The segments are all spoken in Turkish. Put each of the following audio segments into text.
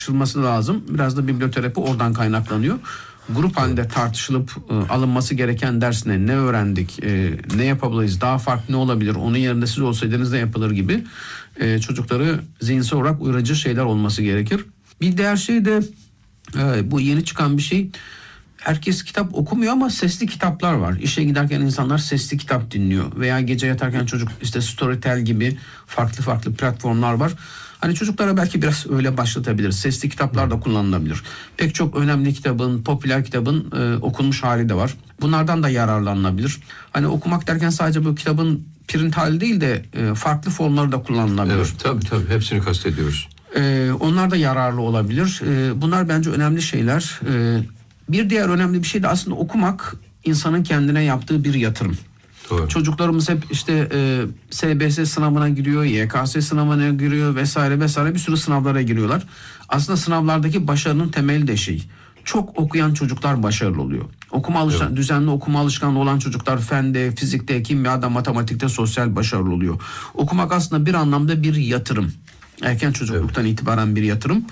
tartışılması lazım. Biraz da biblioterapi oradan kaynaklanıyor. Grup halinde tartışılıp alınması gereken ders ne öğrendik, ne yapabiliriz, daha farklı ne olabilir, onun yerinde siz olsaydınız ne yapılır gibi çocukları zihinsel olarak uyarıcı şeyler olması gerekir. Bir diğer şey de bu yeni çıkan bir şey. Herkes kitap okumuyor ama sesli kitaplar var. İşe giderken insanlar sesli kitap dinliyor. Veya gece yatarken çocuk işte Storytel gibi farklı platformlar var. Hani çocuklara belki biraz öyle başlatabilir. Sesli kitaplar da kullanılabilir. Pek çok önemli kitabın, popüler kitabın okunmuş hali de var. Bunlardan da yararlanılabilir. Hani okumak derken sadece bu kitabın print hali değil de farklı formları da kullanılabilir. Evet, tabii hepsini kastediyoruz. Onlar da yararlı olabilir. Bunlar bence önemli şeyler. Bir diğer önemli bir şey de aslında okumak insanın kendine yaptığı bir yatırım. Doğru. Çocuklarımız hep işte SBS sınavına giriyor, YKS sınavına giriyor vesaire bir sürü sınavlara giriyorlar. Aslında sınavlardaki başarının temeli de çok okuyan çocuklar başarılı oluyor. Evet. Düzenli okuma alışkanlığı olan çocuklar fende, fizikte, kimyada, matematikte sosyal başarılı oluyor. Okumak aslında bir anlamda bir yatırım. Erken çocukluktan itibaren bir yatırım.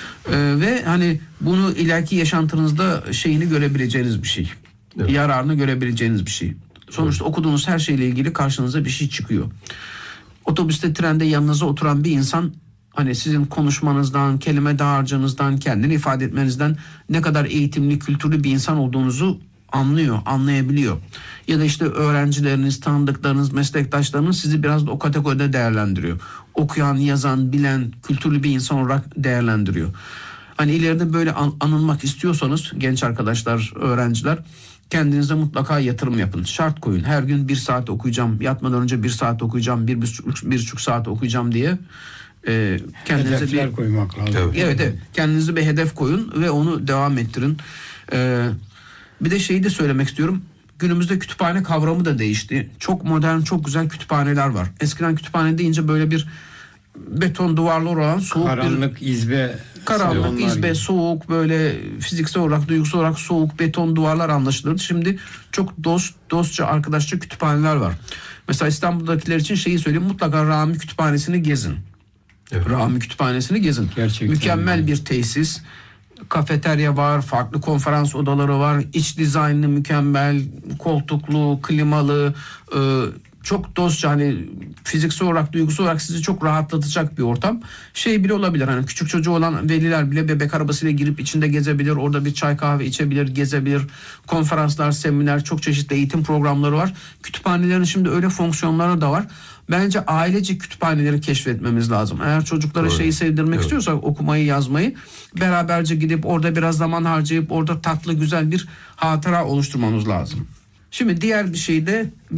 Ve hani bunu ileriki yaşantınızda şeyini görebileceğiniz bir şey. Evet. Yararını görebileceğiniz bir şey. Sonuçta okuduğunuz her şeyle ilgili karşınıza bir şey çıkıyor. Otobüste, trende yanınıza oturan bir insan hani sizin konuşmanızdan, kelime dağarcığınızdan, kendini ifade etmenizden ne kadar eğitimli, kültürlü bir insan olduğunuzu anlayabiliyor. Ya da işte öğrencileriniz, tanıdıklarınız, meslektaşlarınız sizi biraz da o kategoride değerlendiriyor. Okuyan, yazan, bilen, kültürlü bir insan olarak değerlendiriyor. Hani ileride böyle anılmak istiyorsanız genç arkadaşlar, öğrenciler kendinize mutlaka yatırım yapın. Şart koyun. Her gün 1 saat okuyacağım. Yatmadan önce 1 saat okuyacağım. 1,5 saat okuyacağım diye kendinize hedefler koymak lazım. Evet. Kendinize bir hedef koyun ve onu devam ettirin. Bir de şeyi de söylemek istiyorum. Günümüzde kütüphane kavramı da değişti. Çok modern, çok güzel kütüphaneler var. Eskiden kütüphane deyince böyle bir beton duvarlar olan soğuk karanlık izbe, soğuk, böyle fiziksel olarak, duygusal olarak soğuk beton duvarlar anlaşılırdı. Şimdi çok dostça, arkadaşça kütüphaneler var. Mesela İstanbul'dakiler için şeyi söyleyeyim, mutlaka Rami Kütüphanesi'ni gezin. Evet. Rami Kütüphanesi'ni gezin. Gerçekten mükemmel bir tesis. Kafeterya var, farklı konferans odaları var, iç dizaynı mükemmel, koltuklu, klimalı, çok dostça, hani fiziksel olarak, duygusal olarak sizi çok rahatlatacak bir ortam. Şey bile olabilir, hani küçük çocuğu olan veliler bile bebek arabasıyla girip içinde gezebilir, orada bir çay kahve içebilir, gezebilir. Konferanslar, seminer, çok çeşitli eğitim programları var. Kütüphanelerin şimdi öyle fonksiyonları da var. Bence ailece kütüphaneleri keşfetmemiz lazım. Eğer çocuklara şeyi sevdirmek istiyorsak, okumayı, yazmayı, beraberce gidip orada biraz zaman harcayıp orada tatlı, güzel bir hatıra oluşturmamız lazım. Şimdi diğer bir şey de